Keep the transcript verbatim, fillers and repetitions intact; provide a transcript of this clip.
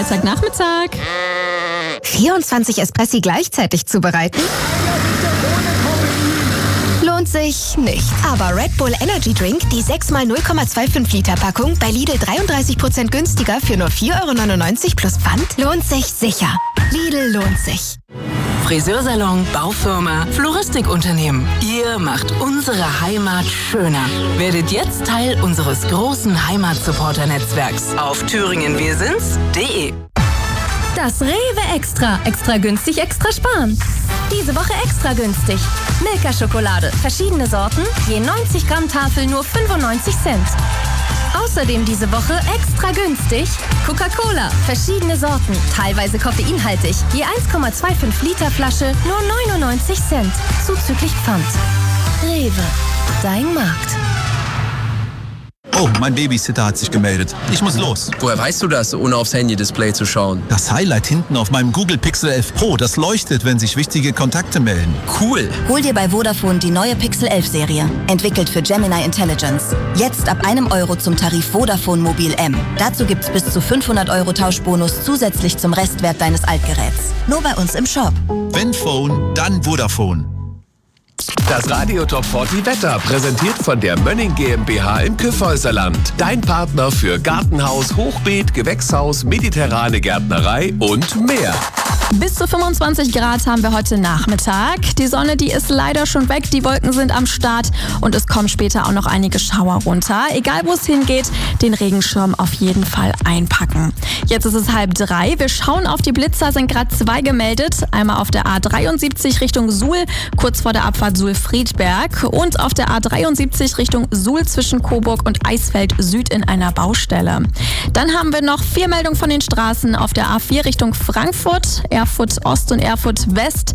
Nachmittag. vierundzwanzig Espressi gleichzeitig zubereiten? Lohnt sich nicht. Aber Red Bull Energy Drink, die sechs mal null Komma fünfundzwanzig Liter Packung, bei Lidl dreiunddreißig Prozent günstiger für nur vier Euro neunundneunzig plus Pfand, lohnt sich sicher. Lidl lohnt sich. Friseursalon, Baufirma, Floristikunternehmen. Ihr macht unsere Heimat schöner. Werdet jetzt Teil unseres großen Heimatsupporter-Netzwerks auf thüringenwirsind's punkt de. Das Rewe Extra. Extra günstig, extra sparen. Diese Woche extra günstig. Milka-Schokolade. Verschiedene Sorten. Je neunzig Gramm Tafel nur fünfundneunzig Cent. Außerdem diese Woche extra günstig Coca-Cola. Verschiedene Sorten. Teilweise koffeinhaltig. Je eins Komma fünfundzwanzig Liter Flasche nur neunundneunzig Cent. Zuzüglich Pfand. Rewe. Dein Markt. Oh, mein Babysitter hat sich gemeldet. Ich muss los. Woher weißt du das, ohne aufs Handy-Display zu schauen? Das Highlight hinten auf meinem Google Pixel elf Pro, das leuchtet, wenn sich wichtige Kontakte melden. Cool. Hol dir bei Vodafone die neue Pixel elf Serie. Entwickelt für Gemini Intelligence. Jetzt ab einem Euro zum Tarif Vodafone Mobil M. Dazu gibt's bis zu fünfhundert Euro Tauschbonus zusätzlich zum Restwert deines Altgeräts. Nur bei uns im Shop. Wenn Phone, dann Vodafone. Das Radio Top vierzig Wetter, präsentiert von der Mönning GmbH im Kyffhäuserland. Dein Partner für Gartenhaus, Hochbeet, Gewächshaus, mediterrane Gärtnerei und mehr. Bis zu fünfundzwanzig Grad haben wir heute Nachmittag. Die Sonne, die ist leider schon weg, die Wolken sind am Start und es kommen später auch noch einige Schauer runter. Egal wo es hingeht, den Regenschirm auf jeden Fall einpacken. Jetzt ist es halb drei. Wir schauen auf die Blitzer, sind gerade zwei gemeldet. Einmal auf der A dreiundsiebzig Richtung Suhl, kurz vor der Abfahrt Suhl-Friedberg, und auf der A dreiundsiebzig Richtung Suhl zwischen Coburg und Eisfeld Süd in einer Baustelle. Dann haben wir noch vier Meldungen von den Straßen auf der A vier Richtung Frankfurt, Erfurt Ost und Erfurt West.